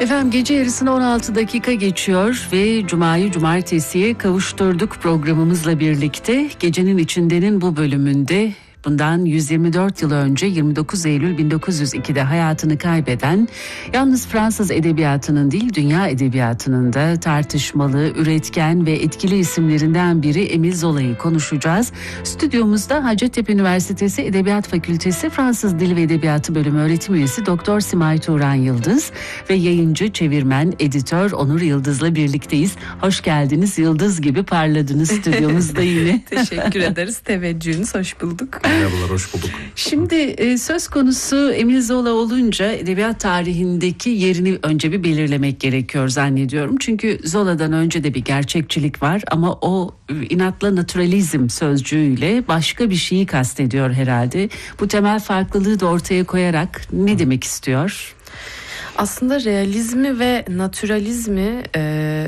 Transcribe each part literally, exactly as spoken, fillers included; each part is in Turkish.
Efendim gece yarısına on altı dakika geçiyor ve Cuma'yı cumartesiye kavuşturduk programımızla birlikte. Gecenin içindenin bu bölümünde bundan yüz yirmi dört yıl önce yirmi dokuz Eylül bin dokuz yüz ikide hayatını kaybeden, yalnız Fransız edebiyatının değil dünya edebiyatının da tartışmalı, üretken ve etkili isimlerinden biri Émile Zola'yı konuşacağız. Stüdyomuzda Hacettepe Üniversitesi Edebiyat Fakültesi Fransız Dili ve Edebiyatı Bölümü öğretim üyesi Doktor Simay Turan Yıldız ve yayıncı, çevirmen, editör Onur Yıldız'la birlikteyiz. Hoş geldiniz, yıldız gibi parladınız stüdyomuzda yine. Teşekkür ederiz, teveccühünüz, hoş bulduk. Merhabalar, hoş bulduk. Şimdi e, söz konusu Émile Zola olunca edebiyat tarihindeki yerini önce bir belirlemek gerekiyor zannediyorum. Çünkü Zola'dan önce de bir gerçekçilik var ama o inatla naturalizm sözcüğüyle başka bir şeyi kastediyor herhalde. Bu temel farklılığı da ortaya koyarak ne demek istiyor? Aslında realizmi ve naturalizmi e,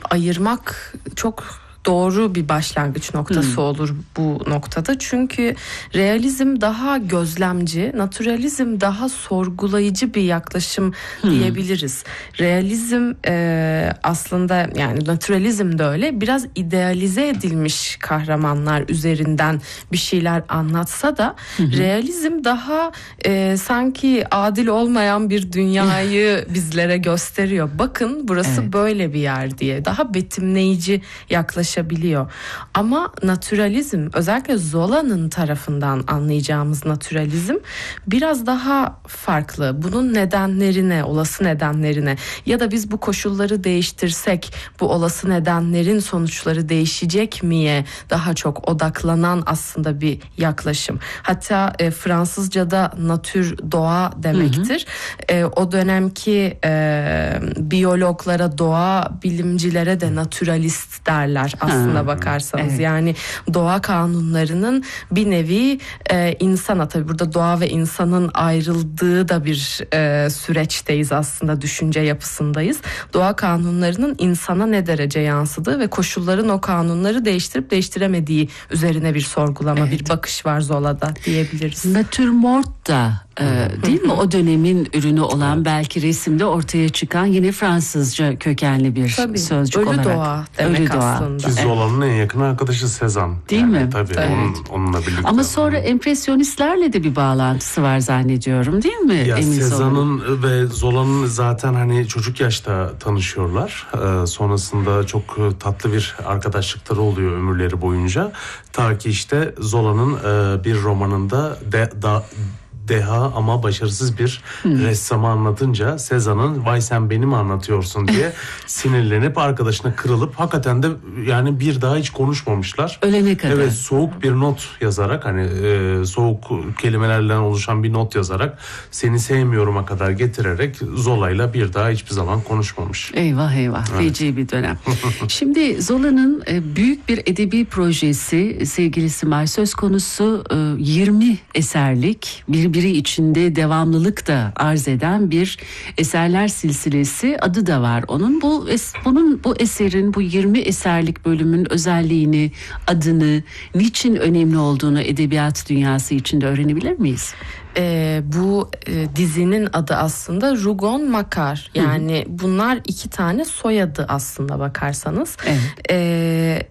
ayırmak çok doğru bir başlangıç noktası hmm. olur bu noktada. Çünkü realizm daha gözlemci, naturalizm daha sorgulayıcı bir yaklaşım hmm. diyebiliriz. Realizm e, aslında, yani naturalizm de öyle, biraz idealize edilmiş kahramanlar üzerinden bir şeyler anlatsa da hmm. realizm daha e, sanki adil olmayan bir dünyayı bizlere gösteriyor. Bakın burası evet. böyle bir yer diye. Daha betimleyici yaklaşım biliyor. Ama naturalizm, özellikle Zola'nın tarafından anlayacağımız naturalizm biraz daha farklı. Bunun nedenlerine, olası nedenlerine ya da biz bu koşulları değiştirsek bu olası nedenlerin sonuçları değişecek miye daha çok odaklanan aslında bir yaklaşım. Hatta e, Fransızca'da natür doğa demektir. Hı hı. E, o dönemki e, biyologlara, doğa bilimcilere de naturalist derler aslında bakarsanız. Evet. Yani doğa kanunlarının bir nevi e, insana, tabii burada doğa ve insanın ayrıldığı da bir e, süreçteyiz aslında, düşünce yapısındayız. Doğa kanunlarının insana ne derece yansıdığı ve koşulların o kanunları değiştirip değiştiremediği üzerine bir sorgulama, evet. bir bakış var Zola'da diyebiliriz. Natürmort da e, değil mi o dönemin ürünü olan, evet. belki resimde ortaya çıkan yine Fransızca kökenli bir tabii, sözcük ölü olarak. Ölü doğa demek ölü aslında. Ki Zola'nın en yakın arkadaşı Cézanne. Değil yani, mi? Tabii evet. onun, onunla birlikte. Ama sonra empresyonistlerle de bir bağlantısı var zannediyorum, değil mi? Ya Cézanne'ın ve Zola'nın zaten hani çocuk yaşta tanışıyorlar. Ee, sonrasında çok tatlı bir arkadaşlıkları oluyor ömürleri boyunca. Ta ki işte Zola'nın e, bir romanında de, da, deha ama başarısız bir hmm. ressamı anlatınca Cézanne'ın vay sen beni mi anlatıyorsun diye sinirlenip arkadaşına kırılıp hakikaten de yani bir daha hiç konuşmamışlar. Ölene kadar. Evet, soğuk bir not yazarak, hani e, soğuk kelimelerden oluşan bir not yazarak seni sevmiyorum'a kadar getirerek Zola'yla bir daha hiçbir zaman konuşmamış. Eyvah eyvah, evet. feci bir dönem. Şimdi Zola'nın e, büyük bir edebi projesi sevgili Simay, söz konusu e, yirmi eserlik bir biri içinde devamlılık da arz eden bir eserler silsilesi, adı da var onun. Bu bunun bu eserin, bu yirmi eserlik bölümün özelliğini, adını, niçin önemli olduğunu edebiyat dünyası içinde öğrenebilir miyiz? Ee, bu e, dizinin adı aslında Rougon-Macquart. Yani hı hı. bunlar iki tane soyadı aslında bakarsanız. Evet. Ee,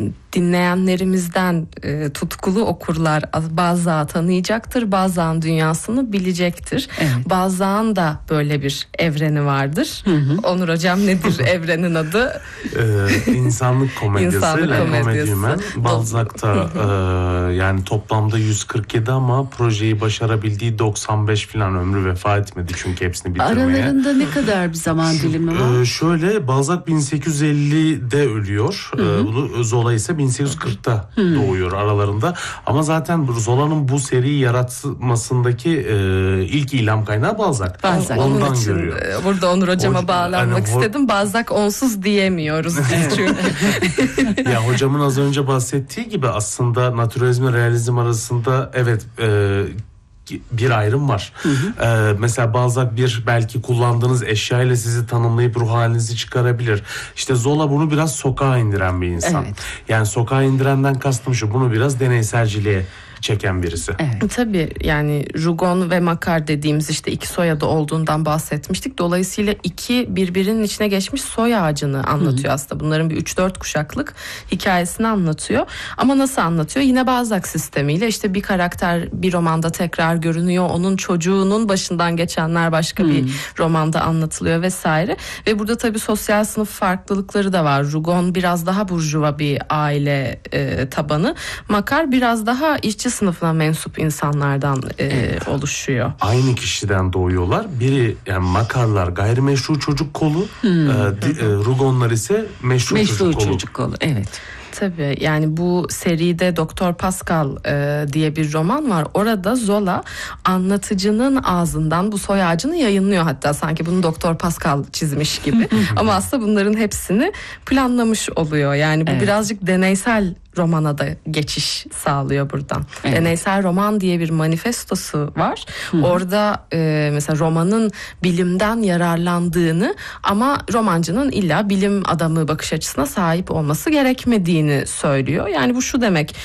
dinleyenlerimizden e, tutkulu okurlar bazen tanıyacaktır, bazen dünyasını bilecektir. Evet. Bazen da böyle bir evreni vardır. Hı hı. Onur hocam, nedir evrenin adı? Ee, insanlık komedyası. İnsanlık komedyası. Balzac'ta e, yani toplamda yüz kırk yedi ama projeyi başarabildiği doksan beş falan, ömrü vefa etmedi çünkü hepsini bitirmeye. Aralarında ne kadar bir zaman dilimi var? Ee, şöyle, Balzac bin sekiz yüz ellide ölüyor. Hı hı. Ee, bunu Zola ise bin sekiz yüz kırkta hmm. doğuyor aralarında. Ama zaten Zola'nın bu seriyi yaratmasındaki e, ilk ilham kaynağı Balzac. Balzac. Ondan Onun için görüyor. Burada Onur hocama Hoca, bağlanmak hani, istedim. Balzac onsuz diyemiyoruz biz çünkü. Ya hocamın az önce bahsettiği gibi aslında naturalizmle realizm arasında evet e, bir ayrım var. Hı hı. Ee, mesela Balzac bir belki kullandığınız eşya ile sizi tanımlayıp ruh halinizi çıkarabilir. İşte Zola bunu biraz sokağa indiren bir insan. Evet. Yani sokağa indirenden kastım şu, bunu biraz deneyselciliğe çeken birisi. Evet. Tabii yani Rougon ve Makar dediğimiz işte iki soyadı olduğundan bahsetmiştik. Dolayısıyla iki birbirinin içine geçmiş soy ağacını anlatıyor. Hı-hı. Aslında bunların bir üç dört kuşaklık hikayesini anlatıyor. Ama nasıl anlatıyor? Yine Balzac sistemiyle işte bir karakter bir romanda tekrar görünüyor. Onun çocuğunun başından geçenler başka Hı-hı. bir romanda anlatılıyor vesaire. Ve burada tabii sosyal sınıf farklılıkları da var. Rougon biraz daha burjuva bir aile e, tabanı. Makar biraz daha işçi sınıfına mensup insanlardan e, evet. oluşuyor. Aynı kişiden doğuyorlar. Biri yani Makarlar gayrimeşru çocuk kolu, hmm. e, e, Rougonlar ise meşru, meşru çocuk kolu. çocuk kolu. Evet. Tabii yani bu seride Doktor Pascal e, diye bir roman var. Orada Zola anlatıcının ağzından bu soy ağacını yayınlıyor, hatta sanki bunu Doktor Pascal çizmiş gibi. Ama aslında bunların hepsini planlamış oluyor. Yani bu evet. birazcık deneysel romana da geçiş sağlıyor buradan. Evet. Deneysel roman diye bir manifestosu var. Hı-hı. Orada e, mesela romanın bilimden yararlandığını ama romancının illa bilim adamı bakış açısına sahip olması gerekmediğini söylüyor. Yani bu şu demek,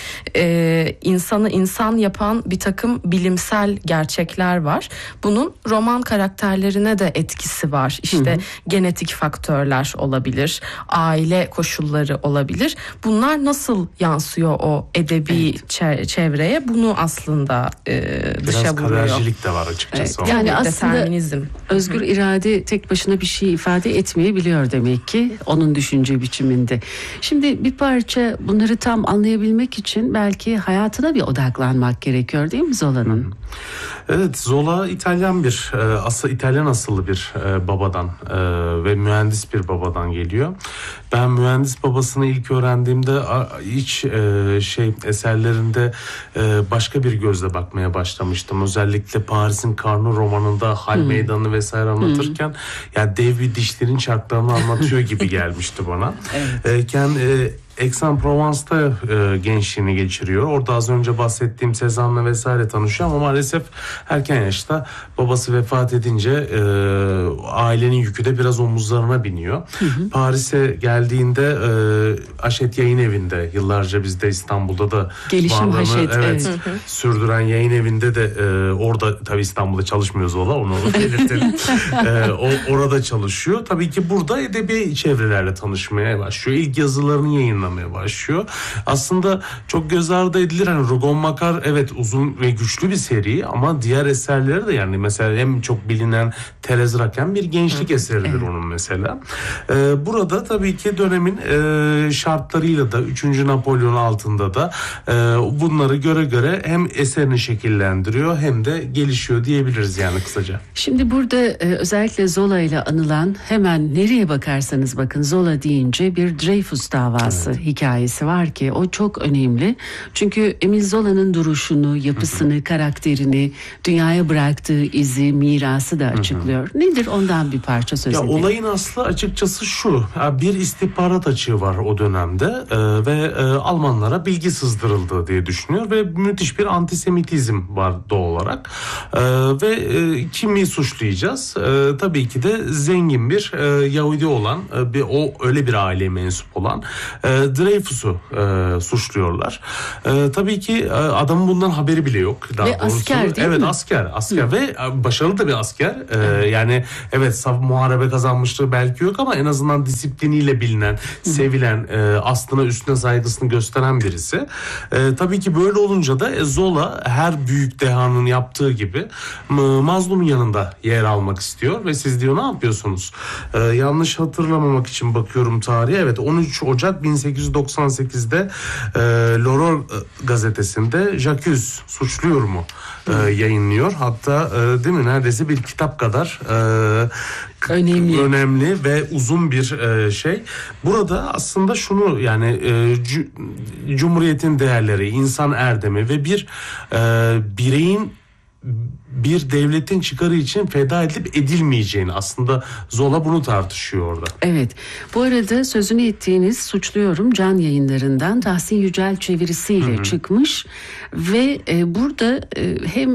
e, insanı insan yapan bir takım bilimsel gerçekler var. Bunun roman karakterlerine de etkisi var. İşte Hı-hı. genetik faktörler olabilir, aile koşulları olabilir. Bunlar nasıl yansıyor o edebi evet. çevreye, bunu aslında e, dışa biraz vuruyor. Biraz kadercilik de var açıkçası. Evet. Yani aslında özgür irade tek başına bir şey ifade etmeyebiliyor demek ki onun düşünce biçiminde. Şimdi bir parça bunları tam anlayabilmek için belki hayatına bir odaklanmak gerekiyor değil mi Zola'nın? Evet, Zola İtalyan bir asıl İtalyan asıllı bir babadan ve mühendis bir babadan geliyor. Ben mühendis babasını ilk öğrendiğimde hiç şey eserlerinde başka bir gözle bakmaya başlamıştım. Özellikle Paris'in Karnı romanında Hal hmm. Meydanı vesaire anlatırken hmm. yani dev bir dişlerin çarklarını anlatıyor gibi gelmişti bana. Evet. Kendi Aix-en-Provence'da e, gençliğini geçiriyor. Orada az önce bahsettiğim Cézanne'la vesaire tanışıyor ama maalesef erken yaşta babası vefat edince e, ailenin yükü de biraz omuzlarına biniyor. Hı hı. Paris'e geldiğinde e, Hachette Yayın Evi'nde, yıllarca bizde İstanbul'da da Gelişim Hachette, evet, evet, evet. sürdüren yayın evinde de e, orada tabii İstanbul'da çalışmıyoruz ola onu belirtelim. e, o, orada çalışıyor. Tabii ki burada edebi çevrelerle tanışmaya başlıyor. İlk yazılarını yayınlamaya başlıyor. Aslında çok göz ardı edilir. Hani Rougon Makar evet uzun ve güçlü bir seri ama diğer eserleri de yani mesela en çok bilinen Thérèse Raquin bir gençlik eseridir evet. onun mesela. Ee, burada tabii ki dönemin e, şartlarıyla da üçüncü Napolyon altında da e, bunları göre göre hem eserini şekillendiriyor hem de gelişiyor diyebiliriz yani kısaca. Şimdi burada e, özellikle Zola ile anılan hemen nereye bakarsanız bakın Zola deyince bir Dreyfus davası evet. hikayesi var ki o çok önemli. Çünkü Emile Zola'nın duruşunu, yapısını, Hı-hı. karakterini, dünyaya bıraktığı izi, mirası da açıklıyor. Hı-hı. Nedir ondan bir parça söz edelim? Olayın aslı açıkçası şu. Bir istihbarat açığı var o dönemde e, ve e, Almanlara bilgi sızdırıldı diye düşünüyor ve müthiş bir antisemitizm var doğal olarak. E, ve e, kimi suçlayacağız? E, tabii ki de zengin bir e, Yahudi olan, e, bir o öyle bir aileye mensup olan e, Dreyfus'u e, suçluyorlar. E, tabii ki e, adamın bundan haberi bile yok. Daha ve doğrusu. Asker değil evet, mi? asker. Asker Hı. ve başarılı da bir asker. E, yani evet saf muharebe kazanmışlığı belki yok ama en azından disipliniyle bilinen, Hı. sevilen, e, aslına üstüne saygısını gösteren birisi. E, tabii ki böyle olunca da e, Zola her büyük dehanın yaptığı gibi m- mazlumun yanında yer almak istiyor ve siz diyor ne yapıyorsunuz? E, yanlış hatırlamamak için bakıyorum tarihe. Evet on üç Ocak bin sekiz yüz doksan sekizde e, L'Aurore gazetesinde J'accuse suçluyor mu e, yayınlıyor. Hatta e, değil mi neredeyse bir kitap kadar e, önemli. önemli ve uzun bir e, şey. Burada aslında şunu yani e, c- Cumhuriyet'in değerleri, insan erdemi ve bir e, bireyin bir devletin çıkarı için feda edilip edilmeyeceğini aslında Zola bunu tartışıyor orada. Evet. Bu arada sözünü ettiğiniz Suçluyorum Can Yayınlarından Tahsin Yücel çevirisiyle Hı-hı. çıkmış ve e, burada e, hem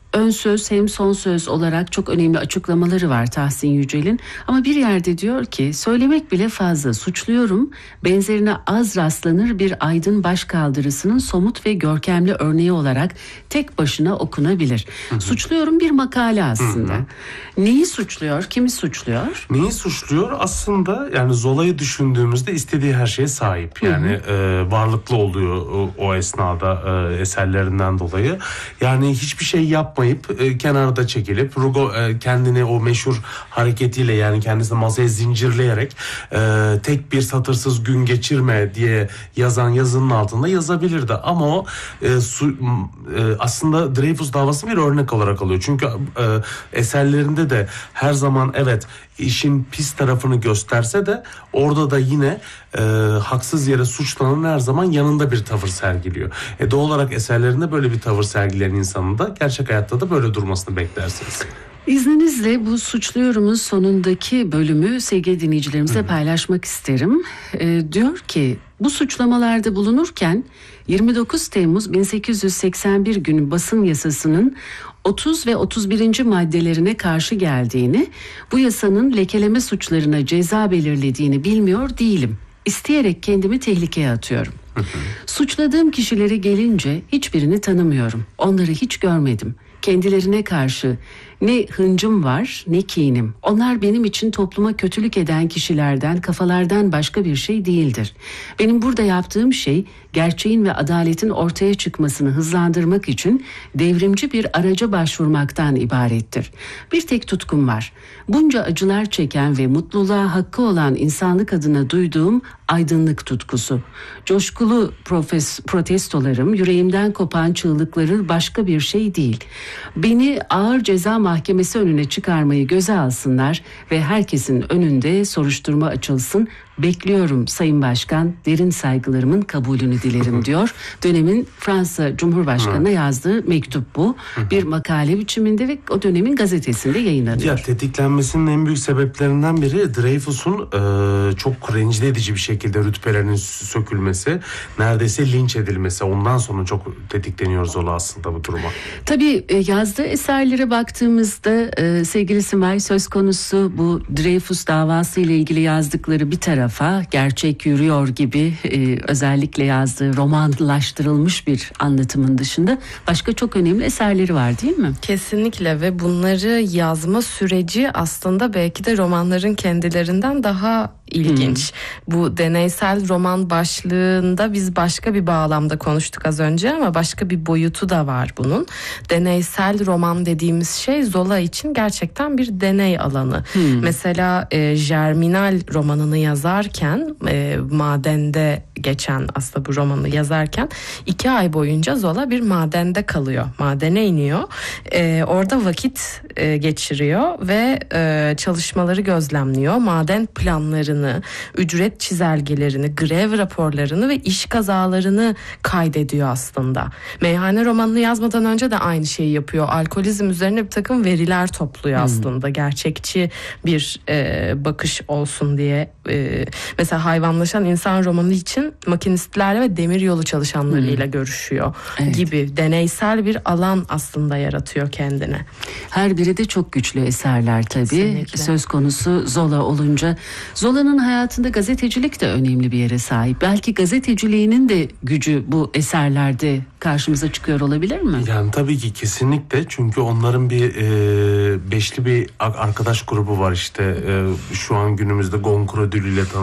ön söz hem son söz olarak çok önemli açıklamaları var Tahsin Yücel'in. Ama bir yerde diyor ki söylemek bile fazla, suçluyorum benzerine az rastlanır bir aydın başkaldırısının somut ve görkemli örneği olarak tek başına okunabilir. Hı hı. Suçluyorum bir makale aslında. Hı hı. Neyi suçluyor? Kimi suçluyor? Neyi suçluyor? Aslında yani Zola'yı düşündüğümüzde istediği her şeye sahip. Yani hı hı. E, varlıklı oluyor o, o esnada e, eserlerinden dolayı. Yani hiçbir şey yapmayıp e, kenarda çekilip Rugo e, kendini o meşhur hareketiyle yani kendisini masaya zincirleyerek e, tek bir satırsız gün geçirme diye yazan yazının altında yazabilirdi. Ama o e, su, e, aslında Dreyfus davası bir örnek olarak alıyor. Çünkü e, eserlerinde de her zaman evet işin pis tarafını gösterse de orada da yine e, haksız yere suçlanan her zaman yanında bir tavır sergiliyor. E, doğal olarak eserlerinde böyle bir tavır sergileyen insanın da gerçek hayatta da böyle durmasını beklersiniz. İzninizle bu suçluyorumuz sonundaki bölümü sevgili dinleyicilerimize paylaşmak isterim. E, diyor ki bu suçlamalarda bulunurken yirmi dokuz Temmuz bin sekiz yüz seksen bir günü basın yasasının otuz ve otuz birinci maddelerine karşı geldiğini, bu yasanın lekeleme suçlarına ceza belirlediğini bilmiyor değilim. İsteyerek kendimi tehlikeye atıyorum. Suçladığım kişilere gelince hiçbirini tanımıyorum. Onları hiç görmedim. Kendilerine karşı ne hıncım var ne kinim. Onlar benim için topluma kötülük eden kişilerden, kafalardan başka bir şey değildir. Benim burada yaptığım şey gerçeğin ve adaletin ortaya çıkmasını hızlandırmak için devrimci bir araca başvurmaktan ibarettir. Bir tek tutkum var. Bunca acılar çeken ve mutluluğa hakkı olan insanlık adına duyduğum aydınlık tutkusu. Coşkulu profes, protestolarım, yüreğimden kopan çığlıkları başka bir şey değil. Beni ağır ceza mahkemesi önüne çıkarmayı göze alsınlar ve herkesin önünde soruşturma açılsın. Bekliyorum Sayın Başkan, derin saygılarımın kabulünü dilerim diyor. Dönemin Fransa Cumhurbaşkanı'na yazdığı mektup bu. Bir makale biçiminde ve o dönemin gazetesinde yayınlanıyor. Ya tetiklenmesinin en büyük sebeplerinden biri Dreyfus'un e, çok rencide edici bir şekilde rütbelerinin sökülmesi, neredeyse linç edilmesi. Ondan sonra çok tetikleniyor Zola aslında bu duruma. Tabii yazdığı eserlere baktığımızda e, sevgili Simay, söz konusu bu Dreyfus davası ile ilgili yazdıkları bir taraf, gerçek yürüyor gibi e, özellikle yazdığı romanlaştırılmış bir anlatımın dışında başka çok önemli eserleri var değil mi? Kesinlikle ve bunları yazma süreci aslında belki de romanların kendilerinden daha ilginç. Hmm. Bu deneysel roman başlığında biz başka bir bağlamda konuştuk az önce ama başka bir boyutu da var bunun. Deneysel roman dediğimiz şey Zola için gerçekten bir deney alanı. Hmm. Mesela e, Germinal romanını yazarken e, madende geçen aslında bu romanı yazarken iki ay boyunca Zola bir madende kalıyor. Madene iniyor. E, orada vakit e, geçiriyor ve e, çalışmaları gözlemliyor. Maden planlarını, ücret çizelgelerini, grev raporlarını ve iş kazalarını kaydediyor aslında. Meyhane romanını yazmadan önce de aynı şeyi yapıyor. Alkolizm üzerine bir takım veriler topluyor aslında. Hmm. Gerçekçi bir e, bakış olsun diye. E, mesela Hayvanlaşan İnsan romanı için makinistlerle ve demiryolu çalışanlarıyla hmm. görüşüyor evet. gibi deneysel bir alan aslında yaratıyor kendine. Her biri de çok güçlü eserler tabii. Kesinlikle. Söz konusu Zola olunca. Zola'nın hayatında gazetecilik de önemli bir yere sahip. Belki gazeteciliğinin de gücü bu eserlerde karşımıza çıkıyor olabilir mi? Yani tabii ki kesinlikle, çünkü onların bir e, beşli bir arkadaş grubu var işte e, şu an günümüzde Goncourt ödülüyle tanınan